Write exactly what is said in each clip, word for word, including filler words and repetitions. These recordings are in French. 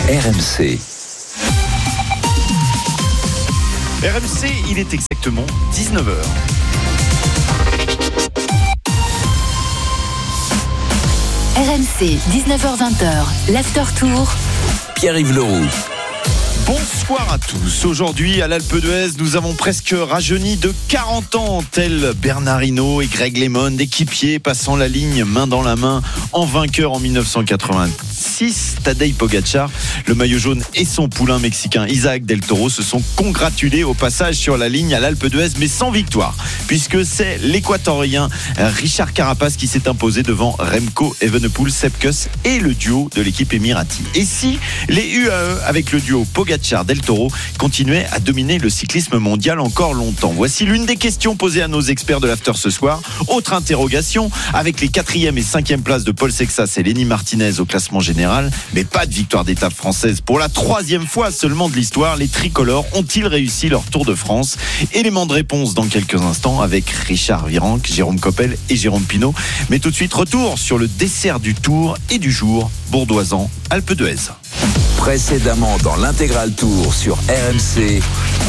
R M C. R M C, il est exactement dix-neuf heures. R M C, dix-neuf heures vingt, l'After Tour. Pierre-Yves Leroux. Bonsoir à tous. Aujourd'hui, à l'Alpe d'Huez, nous avons presque rajeuni de quarante ans, tel Bernard Hinault et Greg LeMond, équipiers passant la ligne main dans la main en vainqueur en dix-neuf cent quatre-vingt-six. Tadej Pogačar, le maillot jaune et son poulain mexicain Isaac Del Toro se sont congratulés au passage sur la ligne à l'Alpe d'Huez, mais sans victoire, puisque c'est l'Équatorien Richard Carapaz qui s'est imposé devant Remco Evenepoel, Sepp Kuss et le duo de l'équipe émirati. Et si les U A E avec le duo Pogačar Del Toro continuait à dominer le cyclisme mondial encore longtemps? Voici l'une des questions posées à nos experts de l'After ce soir. Autre interrogation, avec les quatrième et cinquième places de Paul Sexas et Lenny Martinez au classement général, mais pas de victoire d'étape française pour la troisième fois seulement de l'histoire, les tricolores ont-ils réussi leur Tour de France? Élément de réponse dans quelques instants avec Richard Virenque, Jérôme Coppel et Jérôme Pinault. Mais tout de suite, retour sur le dessert du Tour et du jour, Bourdoisan, Alpe d'Huez. Précédemment dans l'intégral Tour sur R M C.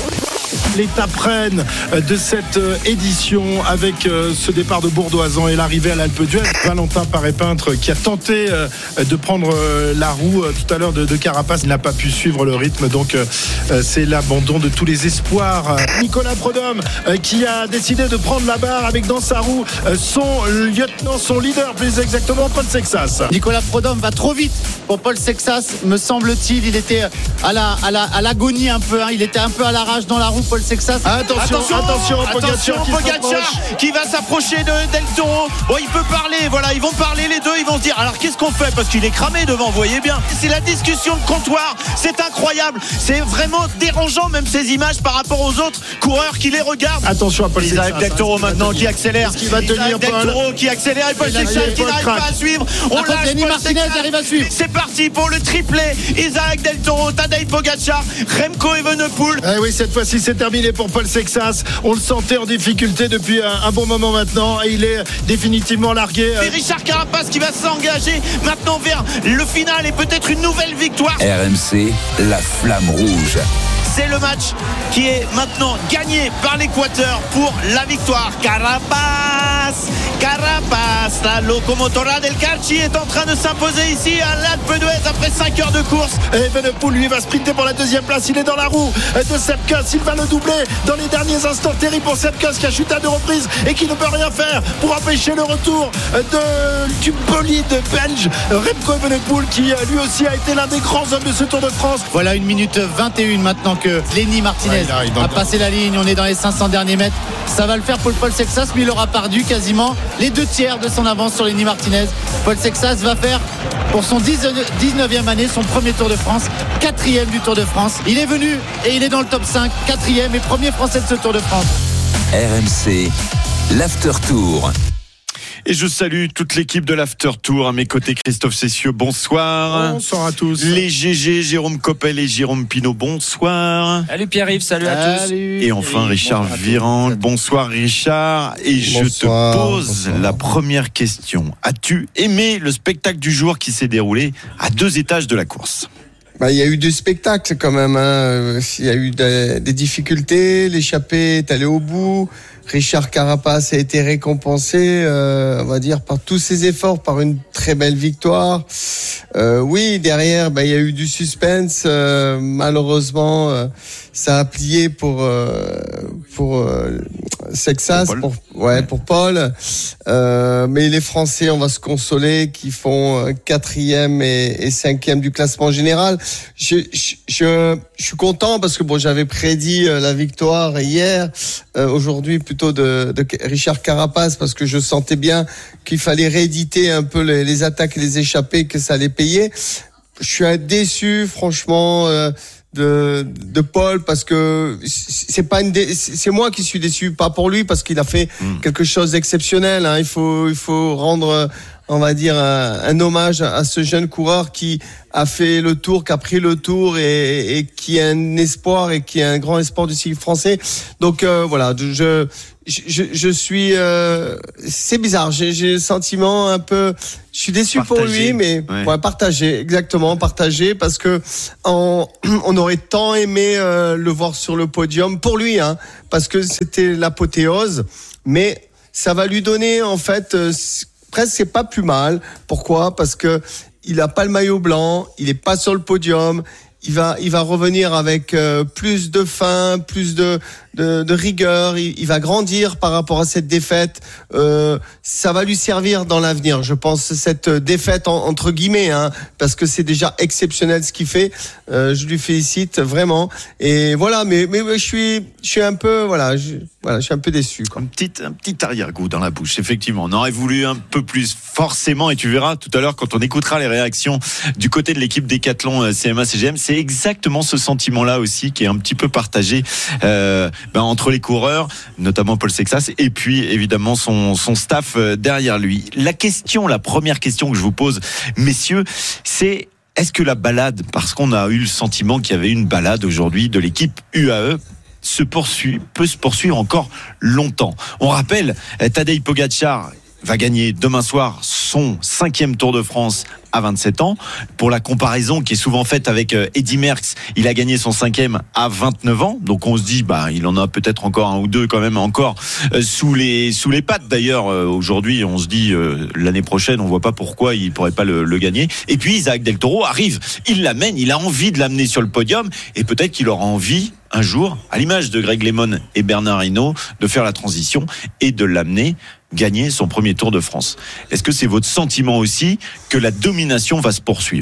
L'étape reine de cette édition avec ce départ de Bourdoisan et l'arrivée à l'Alpe d'Huez. Valentin Paré-Peintre qui a tenté de prendre la roue tout à l'heure de Carapaz n'a pas pu suivre le rythme, donc c'est l'abandon de tous les espoirs. Nicolas Prudhomme qui a décidé de prendre la barre avec dans sa roue son lieutenant, son leader plus exactement, Paul Sexas. Nicolas Prudhomme va trop vite pour Paul Sexas, me semble-t-il. Il était à la, à la, à l'agonie un peu, hein. Il était un peu à l'arrache dans la roue, Paul Sexas. Attention, attention, attention, Pogačar qui, Pogačar qui va s'approcher de Del Toro. Bon, il peut parler, voilà, ils vont parler les deux, ils vont se dire alors qu'est-ce qu'on fait, parce qu'il est cramé devant, vous voyez bien. C'est la discussion de comptoir, c'est incroyable, c'est vraiment dérangeant même ces images par rapport aux autres coureurs qui les regardent. Attention à Paul Sexas. Isaac Del Toro maintenant qui accélère. Qui va tenir Del Toro qui accélère et Paul Sexas qui n'arrive pas à suivre. On lâche Lenny Martinez arrive à suivre. C'est parti pour le triplé. Isaac Del Toro, Tadej Pogačar, Remco Evenepoel. Eh oui, cette fois-ci c'est terminé pour Paul Sexas. On le sentait en difficulté depuis un, un bon moment maintenant et il est définitivement largué. C'est Richard Carapaz qui va s'engager maintenant vers le final et peut-être une nouvelle victoire. R M C, la flamme rouge. C'est le match qui est maintenant gagné par l'Équateur pour la victoire. Carapaz, Carapaz, la locomotora del Carchi est en train de s'imposer ici à l'Alpe d'Huez après cinq heures de course. Et Evenepoel lui va sprinter pour la deuxième place. Il est dans la roue de Sepp Kuss. Il va le doubler dans les derniers instants. Terrible pour Sepp Kuss qui a chuté à deux reprises et qui ne peut rien faire pour empêcher le retour de, du bolide belge Remco Evenepoel qui lui aussi a été l'un des grands hommes de ce Tour de France. Voilà une minute vingt et une maintenant que Lenny Martinez ouais, il a, il a passé la ligne. On est dans les cinq cents derniers mètres. Ça va le faire pour Paul Sexas, mais il aura perdu quasiment les deux tiers de son avance sur Lenny Martinez. Paul Sexas va faire pour son dix-neuvième année son premier Tour de France, quatrième du Tour de France. Il est venu et il est dans le top cinq, quatrième et premier français de ce Tour de France. R M C, l'After Tour. Et je salue toute l'équipe de l'After Tour. À mes côtés, Christophe Cessieux, bonsoir. Bonsoir à tous. Les G G, Jérôme Coppel et Jérôme Pinault, bonsoir. Salut Pierre-Yves, salut à tous. Et enfin Richard Virenque, bonsoir Richard. Et je bonsoir, te pose bonsoir. La première question. As-tu aimé le spectacle du jour qui s'est déroulé à deux étages de la course? Bah, il y a eu deux spectacles quand même, hein. Il y a eu des, des difficultés, l'échappée est allée au bout. Richard Carapaz a été récompensé, euh, on va dire, par tous ses efforts, par une très belle victoire. Euh, oui, derrière, bah, il y a eu du suspense. Euh, malheureusement, euh, ça a plié pour euh, pour euh, Sexas, pour, pour ouais, ouais, pour Paul. Euh, mais les Français, on va se consoler, qui font quatrième et, et cinquième du classement général. Je, je, je, je suis content parce que bon, j'avais prédit la victoire hier. Euh, aujourd'hui, plutôt de, de Richard Carapaz, parce que je sentais bien qu'il fallait rééditer un peu les, les attaques et les échappées, que ça allait payer. Je suis déçu, franchement. Euh, de de Paul, parce que c'est pas une dé... c'est moi qui suis déçu, pas pour lui, parce qu'il a fait mmh. quelque chose d'exceptionnel, hein. Il faut il faut rendre on va dire, un, un hommage à ce jeune coureur qui a fait le tour, qui a pris le tour et, et qui est un espoir et qui est un grand espoir du cycle français. Donc euh, voilà, je je, je suis, euh, c'est bizarre, j'ai, j'ai le sentiment un peu, je suis déçu partagé. Pour lui, mais ouais. Ouais, partagé, exactement, partagé, parce que on, on aurait tant aimé euh, le voir sur le podium pour lui, hein, parce que c'était l'apothéose, mais ça va lui donner en fait, euh, presque c'est pas plus mal. Pourquoi ? Parce que il a pas le maillot blanc, il est pas sur le podium. Il va, il va revenir avec euh, plus de faim, plus de, de, de rigueur. Il, il va grandir par rapport à cette défaite. Euh, ça va lui servir dans l'avenir, je pense, cette défaite en, entre guillemets, hein, parce que c'est déjà exceptionnel ce qu'il fait. Euh, je lui félicite vraiment. Et voilà, mais, mais, mais je suis, je suis un peu, voilà, je, voilà, je suis un peu déçu, quoi. Un petit, un petit arrière-goût dans la bouche, effectivement. On aurait voulu un peu plus, forcément, et tu verras tout à l'heure quand on écoutera les réactions du côté de l'équipe Décathlon C M A C G M. C'est exactement ce sentiment-là aussi qui est un petit peu partagé euh, ben, entre les coureurs, notamment Paul Sexas, et puis évidemment son, son staff derrière lui. La question, la première question que je vous pose, messieurs, c'est est-ce que la balade, parce qu'on a eu le sentiment qu'il y avait une balade aujourd'hui de l'équipe U A E, se poursuit, peut se poursuivre encore longtemps. On rappelle, Tadej Pogačar va gagner demain soir son cinquième Tour de France à vingt-sept ans. Pour la comparaison qui est souvent faite avec Eddy Merckx, il a gagné son cinquième à vingt-neuf ans. Donc on se dit, bah, il en a peut-être encore un ou deux quand même encore euh, sous les sous les pattes. D'ailleurs, euh, aujourd'hui, on se dit euh, l'année prochaine, on voit pas pourquoi il pourrait pas le, le gagner. Et puis Isaac Del Toro arrive, il l'amène, il a envie de l'amener sur le podium et peut-être qu'il aura envie un jour, à l'image de Greg LeMond et Bernard Hinault, de faire la transition et de l'amener gagner son premier Tour de France. Est-ce que c'est votre sentiment aussi que la domination va se poursuivre ?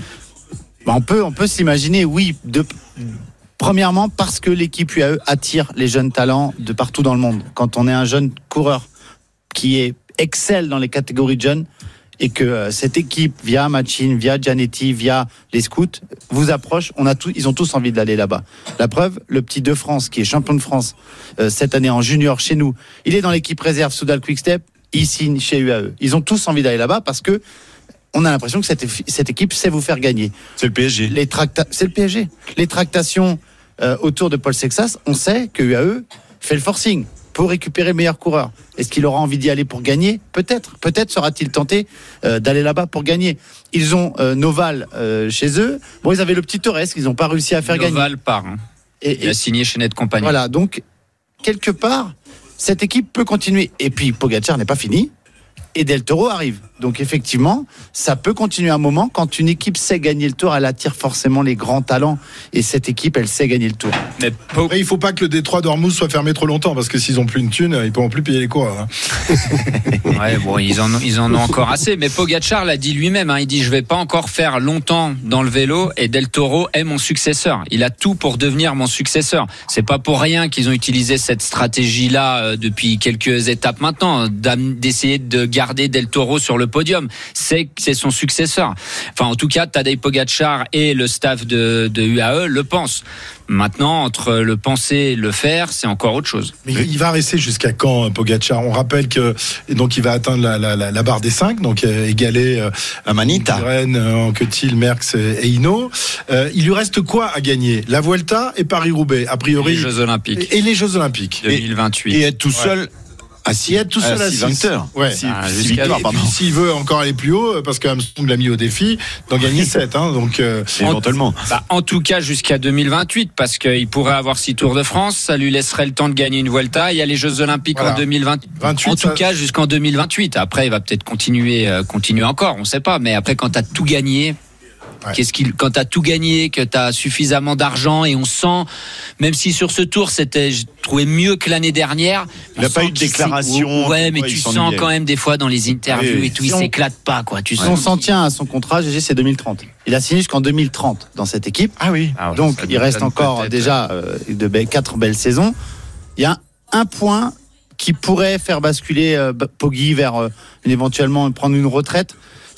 Bah on peut, on peut s'imaginer, oui. De, premièrement, parce que l'équipe U A E attire les jeunes talents de partout dans le monde. Quand on est un jeune coureur qui est excelle dans les catégories de jeunes, et que euh, cette équipe, via Machine, via Gianetti, via les scouts, vous approche, on a tout, ils ont tous envie d'aller là-bas. La preuve, le petit de France, qui est champion de France euh, cette année en junior chez nous, il est dans l'équipe réserve Soudal Quick-Step, il signe chez U A E. Ils ont tous envie d'aller là-bas parce que on a l'impression que cette, cette équipe sait vous faire gagner. C'est le P S G. Les tracta- c'est le P S G. Les tractations euh, autour de Paul Sexas, on sait que U A E fait le forcing pour récupérer le meilleur coureur. Est-ce qu'il aura envie d'y aller pour gagner ? Peut-être. Peut-être sera-t-il tenté euh, d'aller là-bas pour gagner. Ils ont euh, Noval euh, chez eux. Bon, ils avaient le petit Torres qu'ils n'ont pas réussi à faire Noval gagner. Noval part. Hein. Et, Il et, a signé chez Net Company. Voilà, donc, quelque part, cette équipe peut continuer. Et puis, Pogačar n'est pas fini. Et Del Toro arrive. Donc effectivement, ça peut continuer un moment. Quand une équipe sait gagner le Tour, elle attire forcément les grands talents. Et cette équipe, elle sait gagner le Tour. Mais Après, il ne faut pas que le détroit d'Ormuz soit fermé trop longtemps, parce que s'ils n'ont plus une thune, ils ne pourront plus payer les coureurs. Hein. Ouais, bon, ils en, ont, ils en ont encore assez. Mais Pogačar l'a dit lui-même. Hein, il dit, je ne vais pas encore faire longtemps dans le vélo. Et Del Toro est mon successeur. Il a tout pour devenir mon successeur. C'est pas pour rien qu'ils ont utilisé cette stratégie-là euh, depuis quelques étapes maintenant, d'essayer de garder Del Toro sur le podium. C'est c'est son successeur. Enfin, en tout cas, Tadej Pogačar et le staff de, de U A E le pensent. Maintenant, entre le penser et le faire, c'est encore autre chose. Mais il va rester jusqu'à quand, Pogačar ? On rappelle que donc il va atteindre la, la, la, la barre des cinq, donc euh, égaler euh, à Manita, Rennes, Anquetil, Merckx et Hinault. Euh, il lui reste quoi à gagner ? La Vuelta et Paris-Roubaix, a priori. Et les Jeux Olympiques. Et, et les Jeux Olympiques. deux mille vingt-huit. Et, et être tout seul. Ouais. Ah, si être tout seul à six vainqueurs. Ouais. Si, ah, six victoires, pardon. Et puis, s'il veut encore aller plus haut, parce qu'Armstrong l'a mis au défi, d'en gagner sept, hein, donc, euh, éventuellement. Bah, en tout cas, jusqu'à deux mille vingt-huit, parce qu'il pourrait avoir six Tours de France, ça lui laisserait le temps de gagner une Vuelta. Il y a les Jeux Olympiques voilà. en deux mille vingt. vingt-huit, en tout ça... cas, jusqu'en deux mille vingt-huit. Après, il va peut-être continuer, euh, continuer encore, on sait pas. Mais après, quand t'as tout gagné, ouais. Qu'est-ce qu'il, quand t'as tout gagné, que t'as suffisamment d'argent, et on sent, même si sur ce tour c'était, j'ai trouvé mieux que l'année dernière. Il n'a pas eu de déclaration. Ouais, mais tu sens quand même des fois dans les interviews oui, et tout, si il on... s'éclate pas, quoi. Tu si sens. on s'en tient à son contrat, G G, c'est deux mille trente. Il a signé jusqu'en deux mille trente dans cette équipe. Ah oui. Alors, donc il reste encore déjà euh, de be- quatre belles saisons. Il y a un point qui pourrait faire basculer euh, Poggi vers euh, éventuellement prendre une retraite.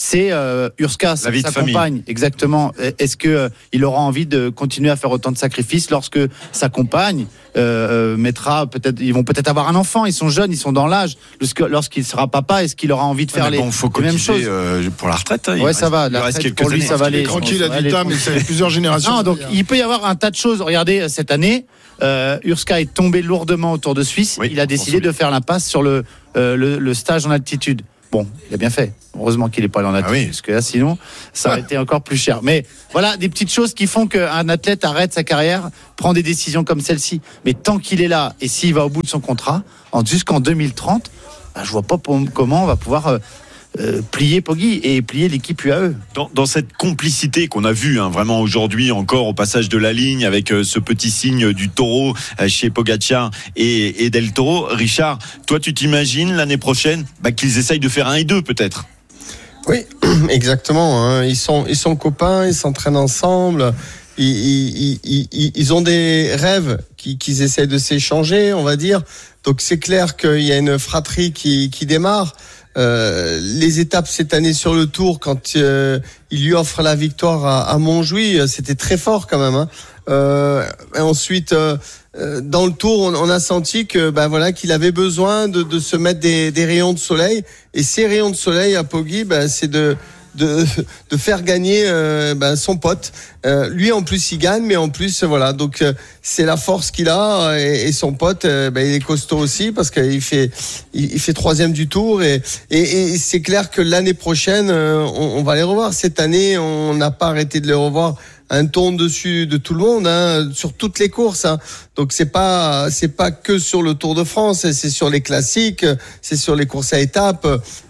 c'est euh, Urska, sa, sa compagne. Exactement. Est-ce que euh, il aura envie de continuer à faire autant de sacrifices lorsque sa compagne euh, mettra peut-être, ils vont peut-être avoir un enfant, ils sont jeunes, ils sont dans l'âge. Lorsqu'il sera papa, est-ce qu'il aura envie de faire ouais, les, bon, faut les mêmes choses euh, pour la retraite? Hein, ouais, reste, ça va. La reste retraite, pour lui, années. ça va aller. Tranquille, il a du temps, mais c'est plusieurs générations. Non, donc il peut y avoir un tas de choses. Regardez, cette année, euh, Urska est tombé lourdement au Tour de Suisse. Oui, il a décidé de faire l'impasse sur le, euh, le, le stage en altitude. Bon, il a bien fait. Heureusement qu'il n'est pas allé en altitude, ah oui. parce que là, sinon, ça aurait été encore plus cher. Mais voilà, des petites choses qui font qu'un athlète arrête sa carrière, prend des décisions comme celle-ci. Mais tant qu'il est là, et s'il va au bout de son contrat, jusqu'en deux mille trente, bah, je vois pas comment on va pouvoir euh, euh, plier Poggi et plier l'équipe U A E. Dans, dans cette complicité qu'on a vue hein, vraiment aujourd'hui encore au passage de la ligne avec euh, ce petit signe du taureau euh, chez Pogacar et, et Del Toro, Richard, toi tu t'imagines l'année prochaine bah, qu'ils essayent de faire un et deux peut-être? Oui, exactement. Hein. Ils sont, ils sont copains, ils s'entraînent ensemble. Ils, ils, ils, ils, ils ont des rêves qui, qu'ils essayent de s'échanger, on va dire. Donc c'est clair qu'il y a une fratrie qui, qui démarre. Euh, les étapes cette année sur le Tour, quand euh, il lui offre la victoire à, à Montjuïc, c'était très fort quand même. Hein. Euh, et ensuite, euh, dans le Tour, on, on a senti que ben voilà qu'il avait besoin de, de se mettre des, des rayons de soleil. Et ces rayons de soleil à Poggi, ben c'est de de de faire gagner euh, ben, son pote. Euh, lui en plus il gagne, mais en plus voilà, donc euh, c'est la force qu'il a et, et son pote euh, ben, il est costaud aussi parce qu'il fait il, il fait troisième du Tour et et, et c'est clair que l'année prochaine euh, on, on va les revoir. Cette année on n'a pas arrêté de les revoir. Un ton dessus de tout le monde, hein, sur toutes les courses. Hein. Donc c'est pas c'est pas que sur le Tour de France, c'est sur les classiques, c'est sur les courses à étapes.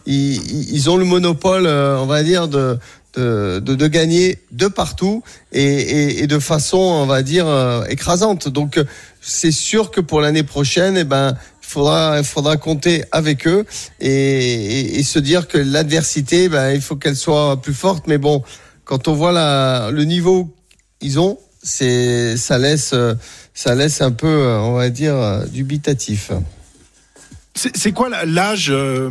Ils, ils ont le monopole, on va dire, de de, de, de gagner de partout et, et, et de façon, on va dire, écrasante. Donc c'est sûr que pour l'année prochaine, eh ben il faudra il faudra compter avec eux et, et, et se dire que l'adversité, ben il faut qu'elle soit plus forte. Mais bon. Quand on voit la, le niveau qu'ils ont, c'est, ça laisse, ça laisse un peu, on va dire, dubitatif. C'est, c'est quoi l'âge, euh,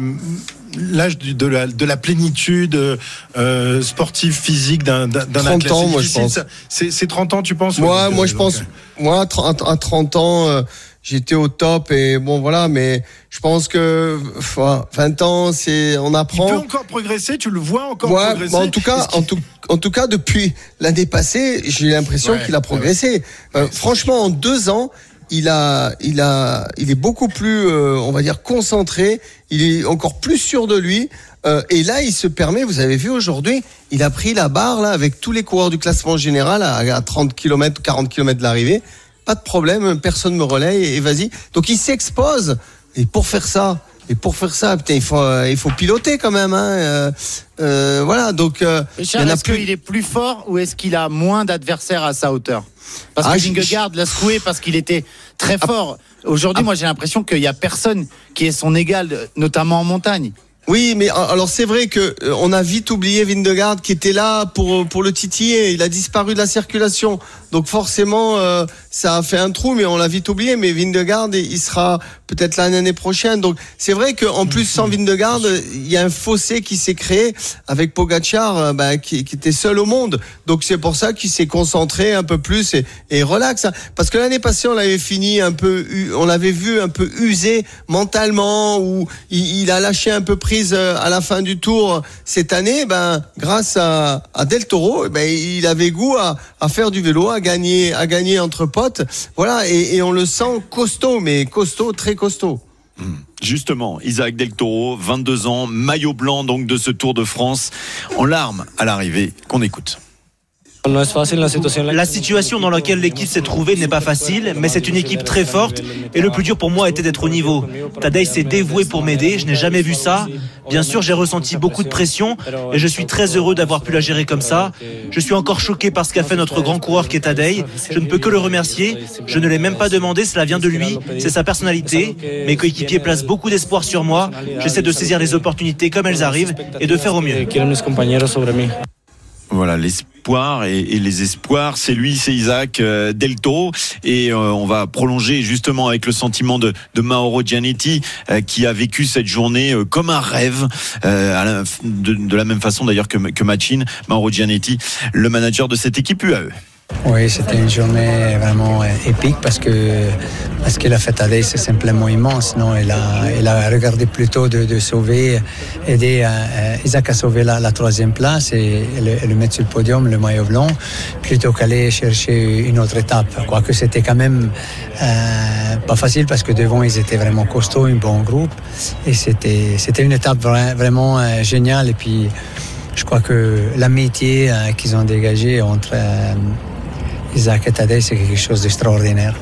l'âge de la, de la plénitude euh, sportive, physique d'un, d'un athlète? trente ans, moi, je pense. C'est, c'est trente ans, tu penses? Moi, ouais, moi, je pense, moi, à trente ans, euh, j'étais au top et bon, voilà, mais je pense que vingt ans, c'est, on apprend. Il peut encore progresser, tu le vois encore ouais, progresser? En tout cas, en tout, en tout cas, depuis l'année passée, j'ai l'impression ouais, qu'il a progressé. Ouais. Euh, franchement, en deux ans, il a, il a, il est beaucoup plus, euh, on va dire, concentré. Il est encore plus sûr de lui. Euh, et là, il se permet. Vous avez vu aujourd'hui, il a pris la barre là avec tous les coureurs du classement général à, à trente kilomètres, quarante kilomètres de l'arrivée. Pas de problème, personne me relaye et, et vas-y. Donc il s'expose. Et pour faire ça. Et pour faire ça, putain, il faut, euh, il faut piloter quand même. Hein. Euh, euh, voilà, donc. Euh, Charles, est-ce plus... qu'il est plus fort ou est-ce qu'il a moins d'adversaires à sa hauteur? Parce ah, que Vingegaard l'a secoué parce qu'il était très fort. Aujourd'hui, ah, moi, j'ai l'impression qu'il y a personne qui est son égal, notamment en montagne. Oui, mais alors c'est vrai que on a vite oublié Vingegaard qui était là pour pour le titiller. Il a disparu de la circulation, donc forcément euh, ça a fait un trou, mais on l'a vite oublié. Mais Vingegaard, il sera peut-être là l'année prochaine. Donc c'est vrai qu'en plus sans Vingegaard, il y a un fossé qui s'est créé avec Pogacar, bah, qui, qui était seul au monde. Donc c'est pour ça qu'il s'est concentré un peu plus et, et relax. Parce que l'année passée, on l'avait fini un peu, on l'avait vu un peu usé mentalement, où il, il a lâché un peu prise à la fin du Tour. Cette année, ben grâce à, à Del Toro, ben il avait goût à, à faire du vélo, à gagner, à gagner entre potes. Voilà, et, et on le sent costaud, mais costaud, très costaud. Justement, Isaac Del Toro, vingt-deux ans, maillot blanc donc de ce Tour de France, en larmes à l'arrivée, qu'on écoute. La situation dans laquelle l'équipe s'est trouvée n'est pas facile, mais c'est une équipe très forte et le plus dur pour moi était d'être au niveau. Tadej s'est dévoué pour m'aider, je n'ai jamais vu ça. Bien sûr, j'ai ressenti beaucoup de pression et je suis très heureux d'avoir pu la gérer comme ça. Je suis encore choqué par ce qu'a fait notre grand coureur qui est Tadej. Je ne peux que le remercier. Je ne l'ai même pas demandé, cela vient de lui. C'est sa personnalité. Mes coéquipiers placent beaucoup d'espoir sur moi. J'essaie de saisir les opportunités comme elles arrivent et de faire au mieux. Voilà, l'espoir et, et les espoirs, c'est lui, c'est Isaac euh, Del Toro. Et euh, on va prolonger justement avec le sentiment de, de Mauro Gianetti euh, qui a vécu cette journée euh, comme un rêve, euh, à la, de, de la même façon d'ailleurs que, que Machin. Mauro Gianetti, le manager de cette équipe U A E. Oui, c'était une journée vraiment épique parce que, parce que la fête à Tadej, c'est simplement immense. Non, elle, a, elle a regardé plutôt de, de sauver, aider euh, Isaac à sauver la, la troisième place et, et, le, et le mettre sur le podium, le maillot blanc, plutôt qu'aller chercher une autre étape. Quoique c'était quand même euh, pas facile parce que devant, ils étaient vraiment costauds, un bon groupe. Et c'était, c'était une étape vra- vraiment euh, géniale. Et puis, je crois que l'amitié euh, qu'ils ont dégagée entre... Euh, Isaac et Tadej, c'est quelque chose d'extraordinaire.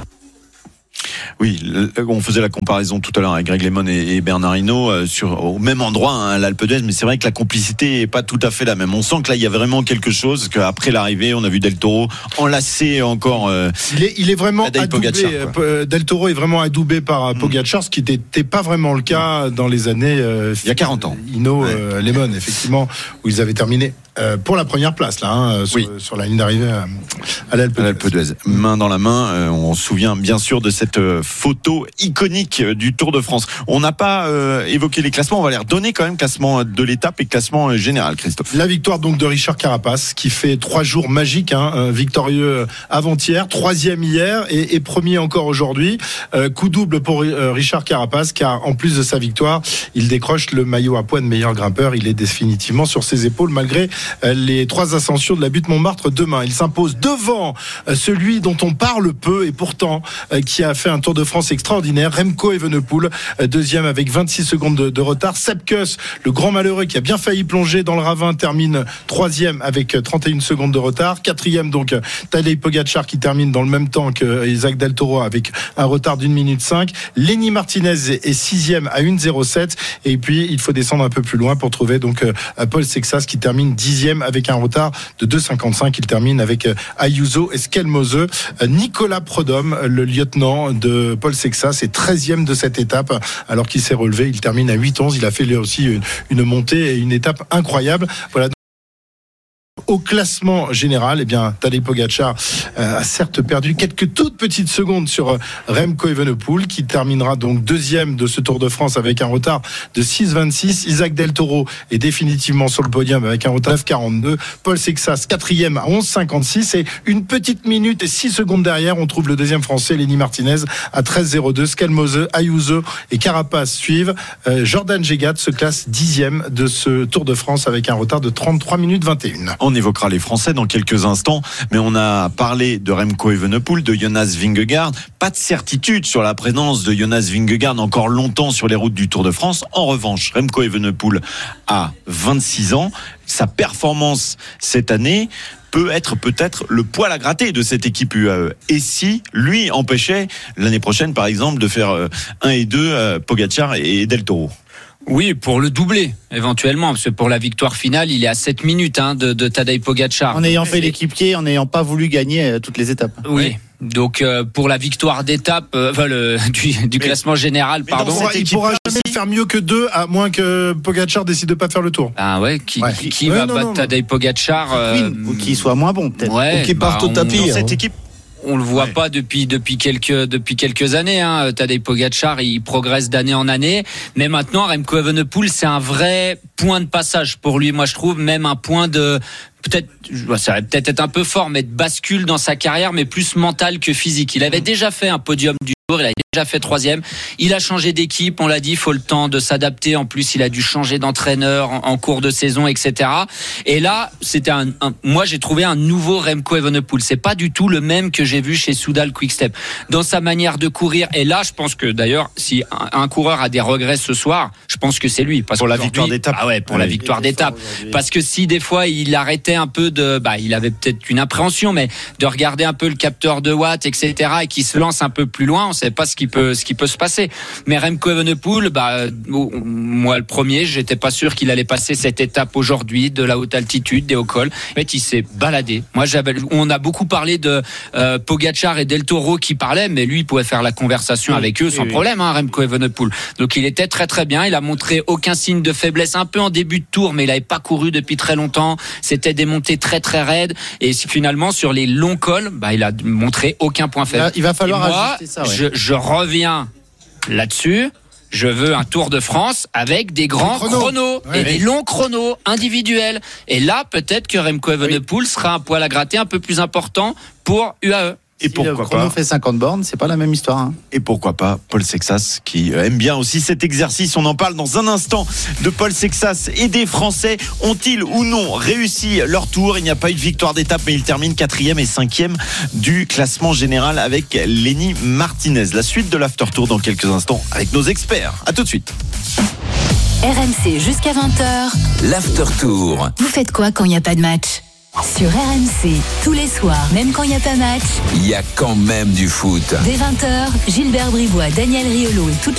Oui, on faisait la comparaison tout à l'heure avec Greg LeMond et Bernard Hinault euh, sur au même endroit, hein, l'Alpe d'Huez, mais c'est vrai que la complicité est pas tout à fait la même. On sent que là il y a vraiment quelque chose. Qu'après l'arrivée, on a vu Del Toro enlacé encore. Euh, il est, il est vraiment adoubé. Pogacar, Del Toro est vraiment adoubé par Pogacar, ce qui n'était pas vraiment le cas dans les années. Euh, il y a quarante ans. Hinault, ouais. euh, LeMond, effectivement, où ils avaient terminé. Euh, pour la première place là, hein, sur, oui. sur la ligne d'arrivée à, à l'Alpe d'Huez. Main dans la main, euh, on se souvient bien sûr de cette euh, photo iconique euh, du Tour de France. On n'a pas euh, évoqué les classements, on va les redonner quand même, classement de l'étape et classement euh, général, Christophe. La victoire donc de Richard Carapace qui fait trois jours magiques, hein, euh, victorieux avant-hier, troisième hier et, et premier encore aujourd'hui. Euh, coup double pour euh, Richard Carapace car en plus de sa victoire, il décroche le maillot à poids de meilleur grimpeur. Il est définitivement sur ses épaules malgré les trois ascensions de la butte Montmartre demain. Il s'impose devant celui dont on parle peu et pourtant qui a fait un Tour de France extraordinaire, Remco Evenepoel, deuxième avec vingt-six secondes de, de retard. Sepp Kuss, le grand malheureux qui a bien failli plonger dans le ravin, termine troisième avec trente et une secondes de retard. Quatrième donc Tadej Pogacar qui termine dans le même temps que Isaac Del Toro avec un retard d'une minute cinq. Lenny Martinez est sixième à une zéro sept et puis il faut descendre un peu plus loin pour trouver donc Paul Sexas qui termine dixième avec un retard de deux cinquante-cinq. Il termine avec Ayuso et Skelmose. Nicolas Prodhomme, le lieutenant de Paul Sexas, est treizième de cette étape alors qu'il s'est relevé. Il termine à huit onze. Il a fait lui aussi une, une montée et une étape incroyable. Voilà. Au classement général, eh bien, Tadej Pogacar euh, a certes perdu quelques toutes petites secondes sur euh, Remco Evenepoel qui terminera donc deuxième de ce Tour de France avec un retard de six vingt-six. Isaac Del Toro est définitivement sur le podium avec un retard de neuf quarante-deux. Paul Sexas quatrième à onze cinquante-six et une petite minute et six secondes derrière, on trouve le deuxième français Lenny Martinez à treize zéro deux. Skelmose, Ayuso et Carapace suivent. Euh, Jordan Gégat se classe dixième de ce Tour de France avec un retard de trente-trois minutes vingt et un. On évoquera les Français dans quelques instants, mais on a parlé de Remco Evenepoel, de Jonas Vingegaard. Pas de certitude sur la présence de Jonas Vingegaard encore longtemps sur les routes du Tour de France. En revanche, Remco Evenepoel a vingt-six ans. Sa performance cette année peut être peut-être le poil à gratter de cette équipe U A E. Et si lui empêchait l'année prochaine, par exemple, de faire un et deux Pogacar et Del Toro? Oui, pour le doubler, éventuellement, parce que pour la victoire finale, il est à sept minutes hein, de, de Tadej Pogacar. En ayant fait l'équipier, en n'ayant pas voulu gagner euh, toutes les étapes. Oui. Donc euh, pour la victoire d'étape, euh, enfin le du, du classement général, mais pardon. Il pourra jamais faire mieux que deux, à moins que Pogacar décide de pas faire le Tour. Ah ouais, qui, ouais. qui, qui ouais, va non, battre non, Tadej Pogacar euh, ou qui soit moins bon peut-être. Ouais, ou qui parte bah, au tapis. On, hein. Cette équipe. On le voit ouais. pas depuis depuis quelques depuis quelques années. Hein. Tadej Pogacar, il progresse d'année en année. Mais maintenant, Remco Evenepoel, c'est un vrai point de passage pour lui. Moi, je trouve même un point de peut-être, ça va peut-être être un peu fort, mais de bascule dans sa carrière, mais plus mental que physique. Il avait déjà fait un podium du Tour, il a déjà fait troisième. Il a changé d'équipe, on l'a dit, il faut le temps de s'adapter. En plus, il a dû changer d'entraîneur en, en cours de saison, et cetera. Et là, c'était un, un moi, j'ai trouvé un nouveau Remco Evenepoel. C'est pas du tout le même que j'ai vu chez Soudal Quick-Step. Dans sa manière de courir. Et là, je pense que d'ailleurs, si un, un coureur a des regrets ce soir, je pense que c'est lui. Parce pour la victoire d'étape. Ah ouais, pour oui, la victoire d'étape. Parce que si des fois il arrêtait un peu de, bah, il avait peut-être une appréhension, mais de regarder un peu le capteur de watts, et cetera, et qui se lance un peu plus loin, on savait pas ce qui peut, ce qui peut se passer. Mais Remco Evenepoel, bah, moi le premier, j'étais pas sûr qu'il allait passer cette étape aujourd'hui de la haute altitude, des hauts cols. En fait, il s'est baladé. Moi, j'avais, on a beaucoup parlé de euh, Pogačar et Del Toro qui parlaient, mais lui, il pouvait faire la conversation oui, avec eux oui, sans oui. problème, hein, Remco Evenepoel. Donc, il était très très bien. Il a montré aucun signe de faiblesse, un peu en début de tour, mais il avait pas couru depuis très longtemps. C'était des montées très très raides. Et finalement, sur les longs cols, bah, il a montré aucun point faible. Il va falloir et moi, ajuster ça. Ouais. Je, je reviens là-dessus. Je veux un Tour de France avec des grands chronos, chronos ouais, et oui. des longs chronos individuels. Et là, peut-être que Remco Evenepoel oui. sera un poil à gratter un peu plus important pour U A E. Et si pourquoi le chrono pas fait cinquante bornes, c'est pas la même histoire. Hein. Et pourquoi pas Paul Sexas qui aime bien aussi cet exercice. On en parle dans un instant de Paul Sexas et des Français. Ont-ils ou non réussi leur tour? Il n'y a pas eu de victoire d'étape, mais ils terminent quatrième et cinquième du classement général avec Lenny Martinez. La suite de l'After Tour dans quelques instants avec nos experts. À tout de suite. R M C jusqu'à vingt heures. L'After Tour. Vous faites quoi quand il n'y a pas de match? Sur R M C, tous les soirs, même quand il n'y a pas match, il y a quand même du foot. Dès vingt heures, Gilbert Bribois, Daniel Riolo et toute